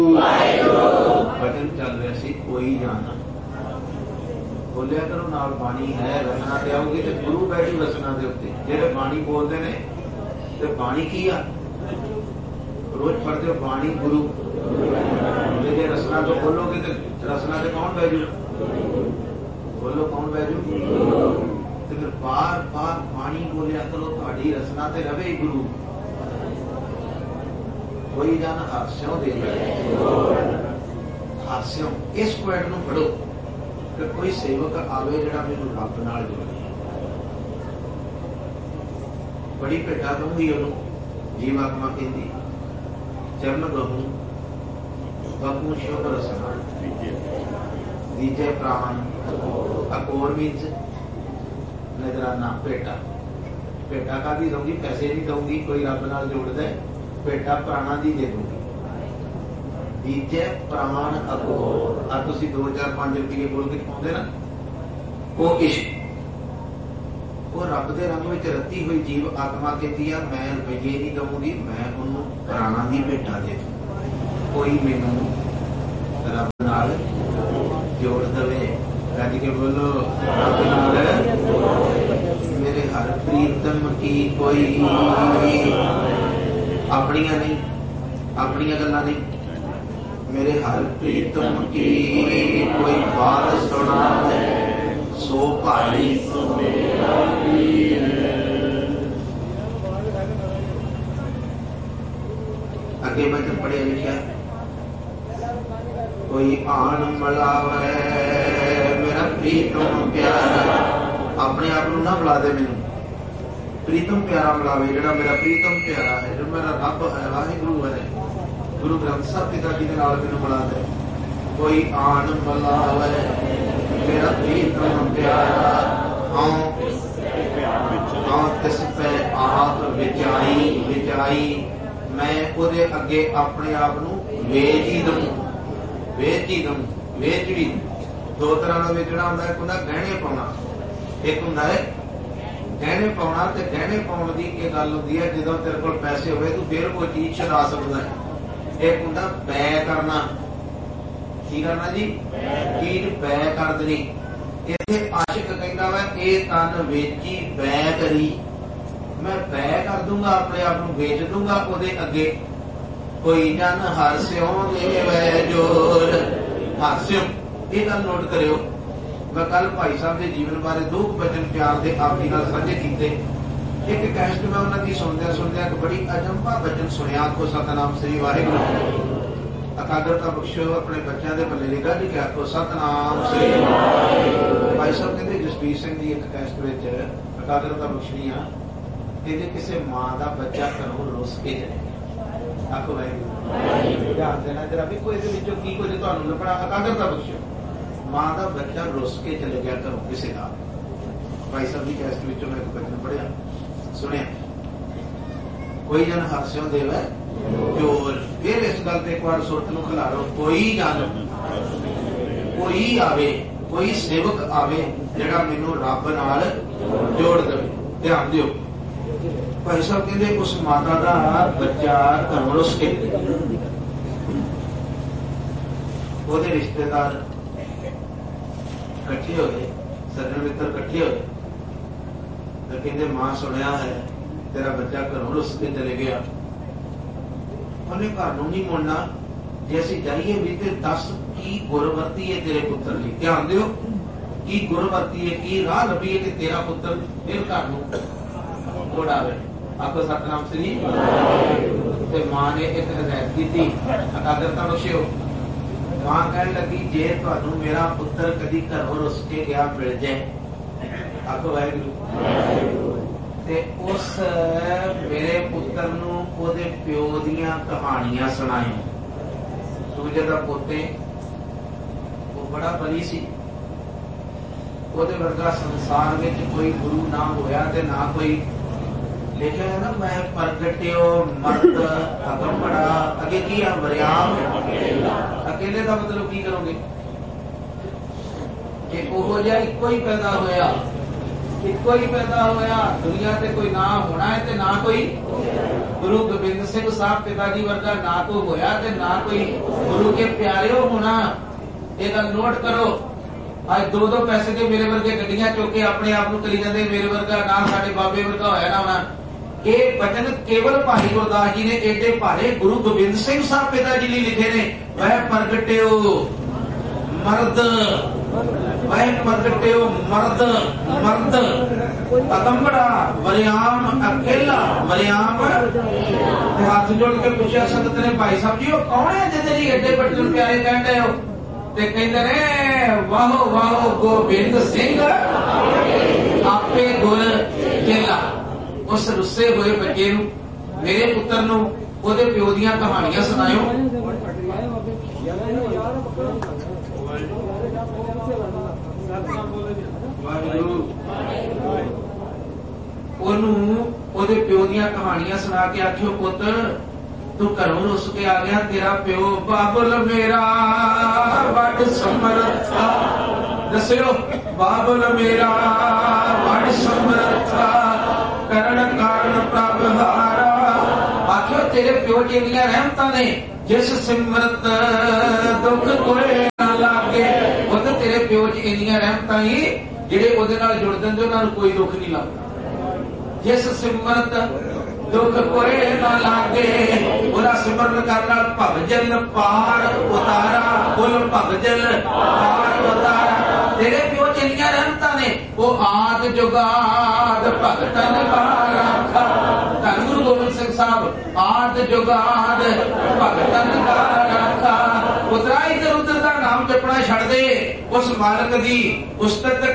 भजन चल रहा सी कोई जाना बोलिया करो नाल बाणी है रसना ते आओगी तो गुरु बैठी रसना के उत्ते जेडे बाणी बोलते ने ते बाणी की आ रोज पढ़ते हो बाणी गुरु जे रसना तो बोलोगे तो रसना से कौन बैजू बोलो कौन बैजू तो फिर बार बार बाणी बोलिया करो थोड़ी रसना ते रवे गुरु कोई जन हास्यों दे हास्यों इस पॉइंट नूं पढ़ो कि कोई सेवक आवे जिहड़ा मैनूं रब नाल जोड़े बड़ी भेटा दूंगी उन्होंने जीवात्मा कहती चरण गहूं बकू शुभ रसना दीजे प्राण अकोर मीन्स नजराना भेटा भेटा का भी दूंगी पैसे नहीं दूंगी कोई रब नाल जोड़दा है भेटा प्राणा दी दे दूंगी दीजे प्राण अकोर आ तुसी 2-4-5 रुपये बोल के पाउंदे ना वो इश्क वो रब दे रंग विच रती हुई जीव आत्मा कहती है मैं रुपये नहीं दूंगी मैं उन्होंने प्राणा दी भेटा दे दूं कोई मैनू रब नाल जोड़ दवे कज के बोलो रब नाल मेरे हर प्रीतम की कोई अपनियां नहीं अपनियां गल्लां नहीं मेरे हर प्रीतम की कोई बात सुना है सो भाई अगे वचन पढ़िया लिखिया कोई आन मिलावे मेरा प्रीतम प्यारा अपने आप को ना बुला दे मैनू प्रीतम प्यारा मिलावे जिहड़ा मेरा प्रीतम प्यारा है जो मेरा रब है वाहिगुरु है गुरु ग्रंथ साहब पिता जी के नाल मैनू मिला दे कोई आन मिलावे मेरा प्रीतम प्यारा हाँ तिस पे आप विचाई मैं उहदे अगे अपने आप नूं वेच ही दूं वेचड़ी दो तरह का वेचना होंदा है, एक होंदा गहने पाउणा, एक होंदा है गहने पाउणा। ते गहने पाउण दी इह गल हुंदी है जदों तेरे कोल पैसे होवे तूं फिर कोई चीज छड़ा सकदा है। एक होंदा बै करना, की करना जी, चीज बै कर देनी। इत्थे आशिक कहंदा वा इह तन वेची बै करी, मैं बै कर दूंगा, अपने आप नूं वेच दूंगा ओहदे अगे। कोई जन हास्यों देवै जोर, हास्यों ये गल नोट करियो। मैं कल भाई साहब के जीवन बारे दो वचन प्यार के आप जी नाल साझे कीते। एक कैस्ट मैं उन्होंने सुनद्या सुनद्या एक बड़ी अजंबा वचन सुनिया, आखो सतनाम श्री वाहिगुरू। अकादरता बख्शो अपने बच्चों के पल्ले लिखा जी, आखो सतनाम श्री वाहिगुरू। भाई साहब कहते जसबीर सिंह की एक कैस्ट विच अकादरता बख्शनी आ, कहते किसी मां का बच्चा घरों रुस के चले गया। आखो वाहिगुरू, ध्यान देना जरा भी कोई की कुछ तुहानूं लभणा। अकादरता बख्शो, मां का बच्चा रुस के चले गया घरों किसी का। भाई साहब की कैस्ट विचों मैं एक वचन पढ़िया सुनिया, कोई जन हास्यों देवै जोर। फिर इस गल ते एक बार सुरत नूं खिलारो, कोई जन, कोई आवे, कोई सेवक आवे जिहड़ा मैनूं रब नाल जोड़ देवे। ध्यान दिओ, भाई साहब कहते उस माता का बच्चा घरों रुस के, ओहदे रिश्तेदार इकट्ठे हो गए, सज्जन मित्र इकट्ठे हो गए, तो कहते मां सुनिया है तेरा बच्चा घरों रुस के चले गया, उन्हें घर नूं नहीं मुड़ना, जे असीं जाइए भी ते दस की गुर वरती है तेरे पुत्र लई। ध्यान दिओ, की गुर वरती है, की राह लभी है कि तेरा पुत्र फिर घर नूं मुड़ आवे। आपको सतनाम श्री। ते मां ने एक हदायत की थी, अकादरता बख्शियो। मां कहने लगी जे तुहानूं मेरा पुत्र कदी घरों रुस के गया मिल जाए, आपको वाहिगुरू, ते उस मेरे पुत्र नूं ओहदे प्यो दीयां कहानियां सुणाई। सूजे दा पोते वो बड़ा बली सी, ओहदे वर्गा संसार विच कोई गुरु ना होया ते ना कोई लिखा है ना, मैं प्रगट्यो मर्द अगंबड़ा, अगे की है वरियाम अकेले का मतलब की करोगे कि ओहो जिहा इक्को ही पैदा होया ਇੱਕੋ ਹੀ ਪੈਦਾ ਹੋਇਆ, ਦੁਨੀਆ ਤੇ ਕੋਈ ਨਾ ਹੋਣਾ ਹੈ ਤੇ ਨਾ ਕੋਈ। ਗੁਰੂ ਗੋਬਿੰਦ ਸਿੰਘ ਸਾਹਿਬ ਪਿਤਾ ਜੀ ਵਰਗਾ ਨਾ ਕੋਈ ਹੋਇਆ ਤੇ ਨਾ ਕੋਈ ਗੁਰੂ ਕੇ ਪਿਆਰਿਓ ਹੋਣਾ। ਇਹ ਗੱਲ ਨੋਟ ਕਰੋ। ਅੱਜ 2-2 ਪੈਸੇ ਦੇ ਮੇਰੇ ਵਰਗੇ ਗੱਡੀਆਂ ਚੁੱਕ ਕੇ ਆਪਣੇ ਆਪ ਨੂੰ ਕਰੀ ਜਾਂਦੇ ਮੇਰੇ ਵਰਗਾ ਨਾ ਸਾਡੇ ਬਾਬੇ ਵਰਗਾ ਹੋਇਆ ਨਾ ਹੋਣਾ। ਇਹ ਬਚਨ ਕੇਵਲ ਭਾਈ ਗੁਰਦਾਸ ਜੀ ਨੇ ਏਡੇ ਭਾਰੇ ਗੁਰੂ ਗੋਬਿੰਦ ਸਿੰਘ ਸਾਹਿਬ ਪਿਤਾ ਜੀ ਲਈ ਲਿਖੇ ਨੇ। ਵਹਿ ਪ੍ਰਗਟਿਓ ਮਰਦ, ਵਹਿ ਪ੍ਰਗਟਿਓ ਮਰਦ, ਮਰਦ ਅਗੰਬੜਾ ਵਰਿਆਮ ਅਕੇਲਾ, ਵਰਿਆਮ। ਹੱਥ ਜੋੜ ਕੇ ਪੁੱਛਿਆ ਸੰਗਤ ਨੇ, ਭਾਈ ਸਾਹਿਬ ਜੀ ਉਹ ਕੌਣ ਹੈ ਜਿਹਦੇ ਲਈ ਏਡੇ ਬਚਨ ਪਿਆਰੇ ਕਹਿੰਦੇ ਹੋ? ਤੇ ਕਹਿੰਦੇ ਨੇ ਵਾਹੋ ਵਾਹੋ ਗੋਬਿੰਦ ਸਿੰਘ ਆਪੇ ਗੁਰ ਚੇਲਾ। ਉਸ ਰੁੱਸੇ ਹੋਏ ਬੱਚੇ ਨੂੰ, ਮੇਰੇ ਪੁੱਤਰ ਨੂੰ ਉਹਦੇ ਪਿਓ ਦੀਆਂ ਕਹਾਣੀਆਂ ਸੁਣਾਇਓ। ਉਹਨੂੰ ਉਹਦੇ ਪਿਓ ਦੀਆਂ ਕਹਾਣੀਆਂ ਸੁਣਾ ਕੇ ਆਖਿਓ, ਪੁੱਤ ਤੂੰ ਘਰੋਂ ਰੁੱਸ ਕੇ ਆ ਗਿਆ, ਤੇਰਾ ਪਿਓ ਬਾਬੁਲ ਮੇਰਾ ਵੱਡ ਸਮਰਥਾ। ਦੱਸਿਓ, ਬਾਬੁਲ ਮੇਰਾ ਵੱਡ ਸਮਰਥਾ ਕਰਨ ਕਾਰਨ ਪ੍ਰਭ ਹਾਰਾ। ਆਖਿਓ ਤੇਰੇ ਪਿਓ ਜੀ ਦੀਆਂ ਰਹਿਮਤਾਂ ਨੇ, ਜਿਸ ਸਿਮਰਤ ਦੁੱਖ ਕੋਈ ਨਾ ਲਾਗੇ। ਉਹ ਤਾਂ ਤੇਰੇ ਪਿਓ ਚ ਇੰਨੀਆਂ ਰਹਿਮਤਾਂ ਹੀ ਜਿਹੜੇ ਉਹਦੇ ਨਾਲ ਜੁੜ ਦਿੰਦੇ ਉਹਨਾਂ ਨੂੰ ਕੋਈ ਦੁੱਖ ਨਹੀਂ ਲੱਗਦਾ। ਜਿਸ ਸਿਮਰਤ ਦੁੱਖ ਕੋਈ ਨਾ ਲਾਗੇ, ਉਹਦਾ ਸਿਮਰਨ ਕਰਨ ਨਾਲ ਭਵਜਲ ਪਾਰ ਉਤਾਰਾ। ਬੋਲ ਭਵਜਲ ਪਾਰ ਉਤਾਰਾ। ਤੇਰੇ ਪਿਓ ਚ ਇੰਨੀਆਂ ਰਹਿਮਤਾਂ ਨੇ, ਉਹ ਆਦ ਜੁਗਾਦ ਭਗਤਨ ਕਾ ਰਾਖਾ। ਧੰਨ ਗੁਰੂ ਗੋਬਿੰਦ ਸਿੰਘ ਸਾਹਿਬ ਆਦ ਜੁਗਾਦ ਭਗਤਨ ਕਾ ਰਾਖਾ। ਪੁੱਤਰਾ ਇੱਧਰ ਉੱਧਰ ਦਾ ਨਾਮ ਜਪਣਾ ਛੱਡ ਦੇ, ਉਸ ਮਾਲਕ ਦੀ ਉਸਤਤ